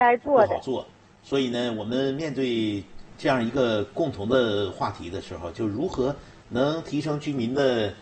该做的， 不好做。所以呢，我们面对这样一个共同的话题的时候，就如何能提升居民的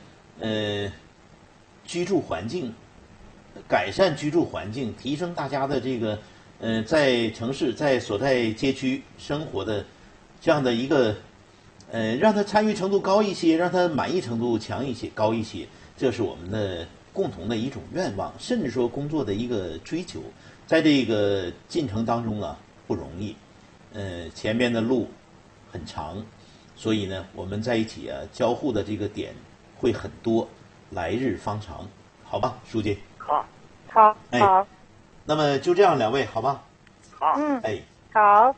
居住环境，改善居住环境，提升大家的这个在城市在所在街区生活的这样的一个让他参与程度高一些，让他满意程度强一些高一些，这是我们的共同的一种愿望，甚至说工作的一个追求。在这个进程当中啊，不容易，前面的路很长，所以呢，我们在一起啊，交互的这个点会很多，来日方长，好吧，书记。 好， 哎， 好， 那么就这样，两位，好吧。 好， 哎， 好。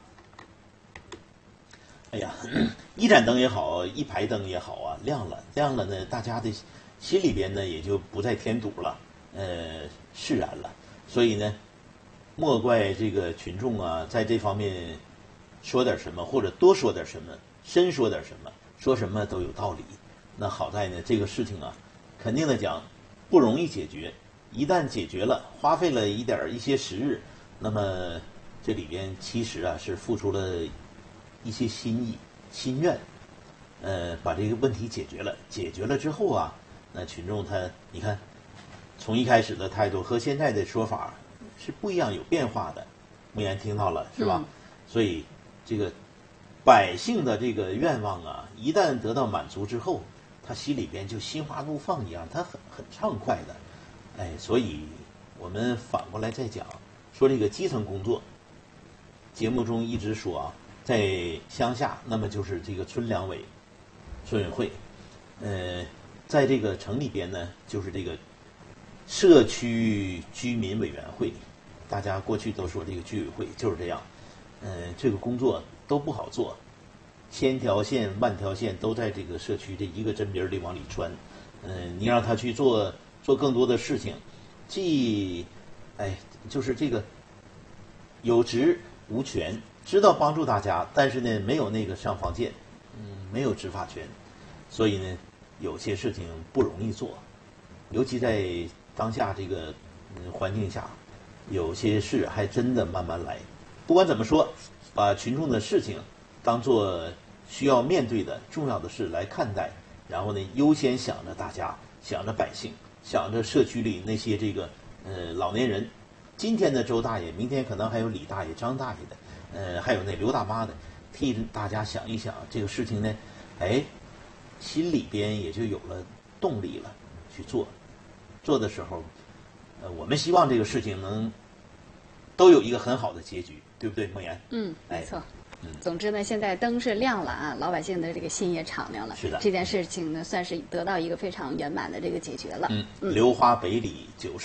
哎呀，一盏灯也好，一排灯也好啊，亮了呢，大家的心里边呢也就不再添堵了，释然了。所以呢，莫怪这个群众啊，在这方面说点什么，或者多说点什么，深说点什么，说什么都有道理。那好在呢，这个事情啊，肯定的讲，不容易解决。一旦解决了，花费了一些时日，那么这里边其实啊是付出了一些心意、心愿，把这个问题解决了。解决了之后啊，那群众他，你看，从一开始的态度和现在的说法是不一样，有变化的。木言听到了是吧？所以这个百姓的这个愿望啊，一旦得到满足之后，他心里边就心花怒放一样，他很畅快的。哎，所以我们反过来再讲，说这个基层工作，节目中一直说啊，在乡下，那么就是这个村两委、村委会，在这个城里边呢，就是这个社区居民委员会，大家过去都说这个居委会就是这样，这个工作都不好做，千条线万条线都在这个社区这一个针鼻里往里穿，你让他去做更多的事情，既就是这个有职无权，知道帮助大家，但是呢没有那个上防线，没有执法权，所以呢有些事情不容易做，尤其在当下这个环境下，有些事还真的慢慢来。不管怎么说，把群众的事情当做需要面对的重要的事来看待，然后呢优先想着大家，想着百姓，想着社区里那些这个老年人，今天的周大爷，明天可能还有李大爷、张大爷的，还有那刘大妈的，替大家想一想这个事情呢，心里边也就有了动力了，去做。做的时候，我们希望这个事情都有一个很好的结局，对不对，梦妍？ 没错。总之呢，现在灯是亮了啊，老百姓的这个心也敞亮了。 是的， 这件事情呢，算是得到一个非常圆满的这个解决了。 流花北里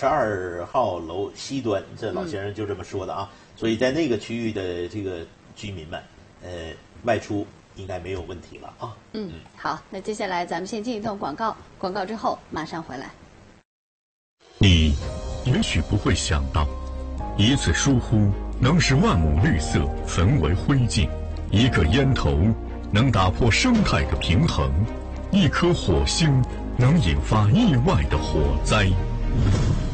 92号楼西端，这老先生就这么说的啊。所以在那个区域的这个居民们，外出应该没有问题了啊。 好，那接下来咱们先进一段广告，广告之后马上回来。 你也许不会想到，一次疏忽能使万亩绿色焚为灰烬，一个烟头能打破生态的平衡，一颗火星能引发意外的火灾。